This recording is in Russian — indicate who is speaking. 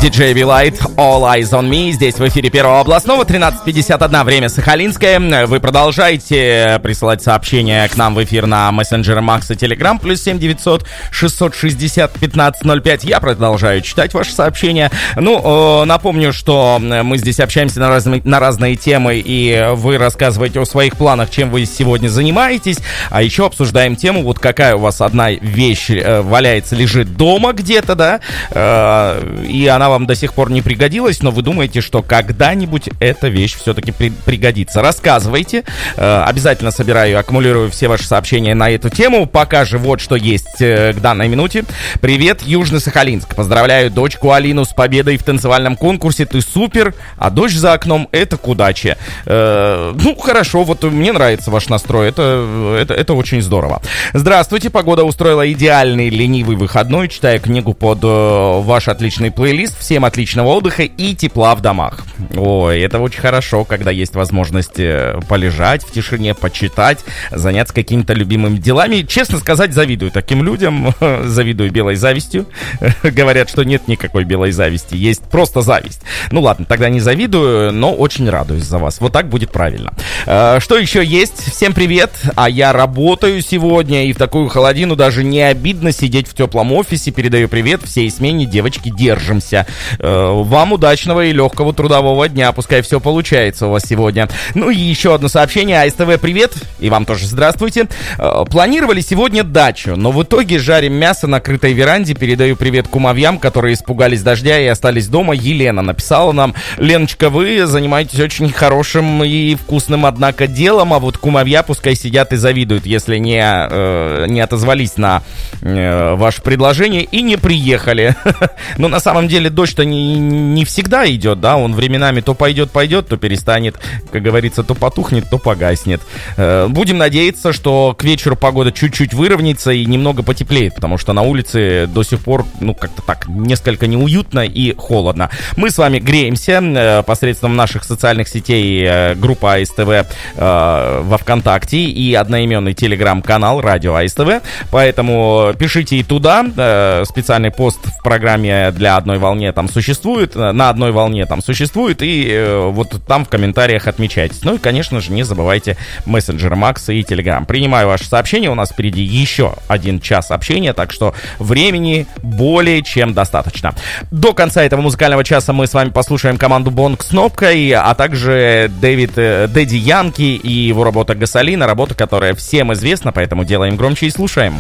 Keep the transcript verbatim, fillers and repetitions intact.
Speaker 1: диджей Вилайт, All Eyes on Me. Здесь в эфире Первого областного, тринадцать пятьдесят один, время Сахалинское. Вы продолжаете присылать сообщения к нам в эфир на мессенджеры Макс и Телеграм, плюс семь девятьсот шестьсот шестьдесят пятнадцать ноль пять. Я продолжаю читать ваши сообщения. Ну, напомню, что мы здесь общаемся на разные, на разные темы, и вы рассказываете о своих планах, чем вы сегодня занимаетесь. А еще обсуждаем тему, вот какая у вас одна вещь валяется, лежит дома где-то, да, и она вам до сих пор не пригодилась, но вы думаете, что когда-нибудь эта вещь все-таки при- пригодится. Рассказывайте. Обязательно собираю и аккумулирую все ваши сообщения на эту тему. Пока же вот что есть к данной минуте. Привет, Южный Сахалинск. Поздравляю дочку Алину с победой в танцевальном конкурсе. Ты супер, а дождь за окном — это к удаче. Э, ну, хорошо, вот мне нравится ваш настрой. Это, это, это очень здорово. Здравствуйте. Погода устроила идеальный ленивый выходной. Читаю книгу под э, ваш отличный плейлист. Всем отличного отдыха и тепла в домах. Ой, это очень хорошо, когда есть возможность полежать в тишине, почитать, заняться какими-то любимыми делами. Честно сказать, завидую таким людям. Завидую белой завистью. Говорят, что нет никакой белой зависти. Есть просто зависть. Ну ладно, тогда не завидую, но очень радуюсь за вас. Вот так будет правильно. Что еще есть? Всем привет. А я работаю сегодня, и в такую холодину даже не обидно сидеть в теплом офисе. Передаю привет всей смене. Девочки, держимся. Вам удачного и легкого трудового дня. Пускай все получается у вас сегодня. Ну и еще одно сообщение. АСТВ, привет. И вам тоже здравствуйте. Планировали сегодня дачу, но в итоге жарим мясо на крытой веранде. Передаю привет кумовьям, которые испугались дождя и остались дома. Елена написала нам: Леночка, вы занимаетесь очень хорошим и вкусным, однако, делом, а вот кумовья пускай сидят и завидуют, если не, э, не отозвались на э, ваше предложение и не приехали. Но на самом деле дождь-то не, не всегда идет, да, он временами то пойдет, пойдет, то перестанет, как говорится, то потухнет, то погаснет. Будем надеяться, что к вечеру погода чуть-чуть выровняется и немного потеплеет, потому что на улице до сих пор, ну, как-то так, несколько неуютно и холодно. Мы с вами греемся посредством наших социальных сетей, группа АСТВ во ВКонтакте и одноименный телеграм-канал Радио АСТВ, поэтому пишите и туда. Специальный пост в программе «Для одной волне» там существует, на одной волне там существует, и э, вот там в комментариях отмечайтесь. Ну и, конечно же, не забывайте мессенджеры Макса и Телеграм. Принимаю ваши сообщения, у нас впереди еще один час общения, так что времени более чем достаточно. До конца этого музыкального часа мы с вами послушаем команду Бонг с Кнопкой, а также Дэвид, э, Дэдди Янки и его работа «Гасолина», работа, которая всем известна, поэтому делаем громче и слушаем.